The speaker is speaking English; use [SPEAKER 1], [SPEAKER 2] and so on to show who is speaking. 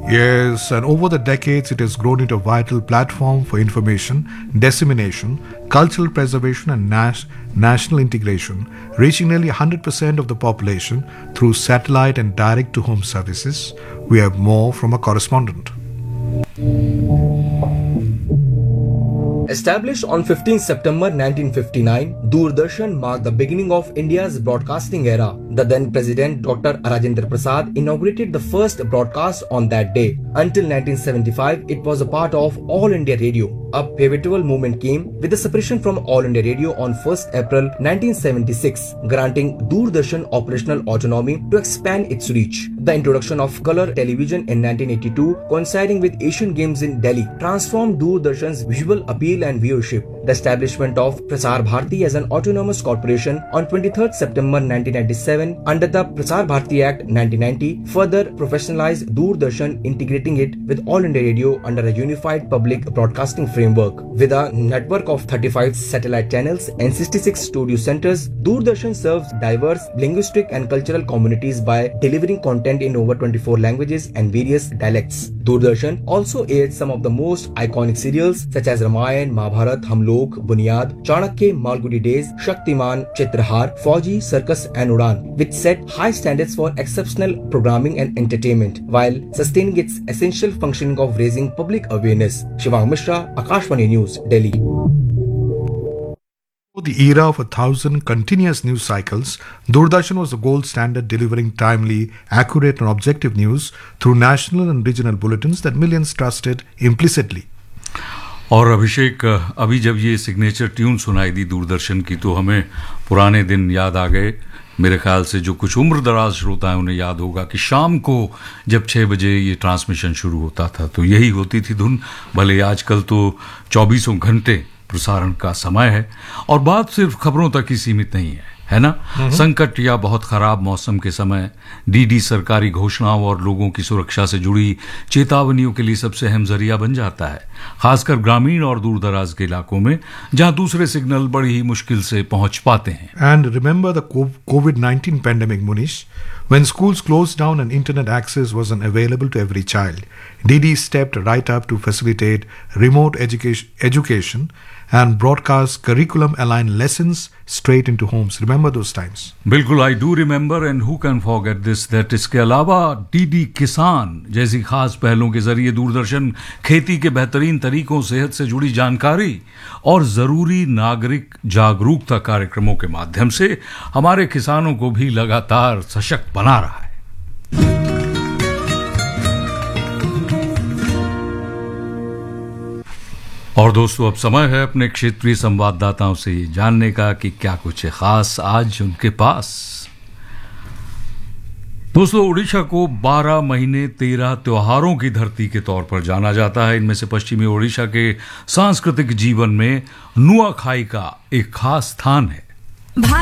[SPEAKER 1] Yes, and over the decades, it has grown into a vital platform for information, dissemination, cultural preservation, and national integration, reaching nearly 100% of the population through satellite and direct to home services. We have more from a correspondent.
[SPEAKER 2] Established on 15 September 1959, Doordarshan marked the beginning of India's broadcasting era. The then President Dr. Rajendra Prasad inaugurated the first broadcast on that day. Until 1975, it was a part of All India Radio. A pivotal movement came with the separation from All India Radio on 1st April 1976, granting Doordarshan operational autonomy to expand its reach. The introduction of color television in 1982, coinciding with Asian Games in Delhi, transformed Doordarshan's visual appeal and viewership. The establishment of Prasar Bharati as an autonomous corporation on 23rd September 1997 under the Prasar Bharati Act 1990 further professionalized Doordarshan, integrating it with All India Radio under a unified public broadcasting framework. With a network of 35 satellite channels and 66 studio centers, Doordarshan serves diverse linguistic and cultural communities by delivering content in over 24 languages and various dialects. Doordarshan also aired some of the most iconic serials such as Ramayana, Mahabharat, Hum Log, Bunyad, Chanakya, Malgudi Days, Shaktiman, Chitrahar, Fauji, Circus and Udan, which set high standards for exceptional programming and entertainment while sustaining its essential functioning of raising public awareness. Shivang Mishra, Akashvani News, Delhi.
[SPEAKER 1] The era of 1,000 continuous news cycles, Doordarshan was the gold standard, delivering timely, accurate and objective news through national and regional bulletins that millions trusted implicitly.
[SPEAKER 3] और अभिषेक, अभी जब ये signature tune सुनाई दी दूरदर्शन की तो हमें पुराने दिन याद आ गए. मेरे ख्याल से जो कुछ उम्र दराज श्रोता है उन्हें याद होगा कि शाम को जब 6 बजे ये ट्रांसमिशन शुरू होता था तो यही होती थी धुन. भले आजकल तो 24 घंटे प्रसारण का समय है और बात सिर्फ खबरों तक ही सीमित नहीं है ना. संकट या बहुत खराब मौसम के समय डीडी सरकारी घोषणाओं और लोगों की सुरक्षा से जुड़ी चेतावनियों के लिए सबसे अहम जरिया बन जाता है, खासकर ग्रामीण और दूर दराज के इलाकों में जहां दूसरे सिग्नल बड़ी ही मुश्किल से पहुंच पाते हैं.
[SPEAKER 1] And remember the COVID-19 pandemic, Munish? When schools closed down and internet access wasn't available to every child, DD stepped right up to facilitate remote education and broadcast curriculum-aligned lessons straight into homes. Remember those times?
[SPEAKER 3] बिल्कुल, I do remember, and who can forget this? That इसके अलावा DD किसान जैसी खास पहलों के जरिए दूरदर्शन खेती के बेहतरीन तरीकों, सेहत से जुड़ी जानकारी और जरूरी नागरिक जागरूकता कार्यक्रमों के माध्यम से हमारे किसानों को भी लगातार सशक्त बना रहा है. और दोस्तों, अब समय है अपने क्षेत्रीय संवाददाताओं से जानने का कि क्या कुछ है खास आज उनके पास. दोस्तों, उड़ीसा को 12 महीने 13 त्योहारों की धरती के तौर पर जाना जाता है. इनमें से पश्चिमी उड़ीसा के सांस्कृतिक जीवन में नुआखाई का एक खास स्थान है.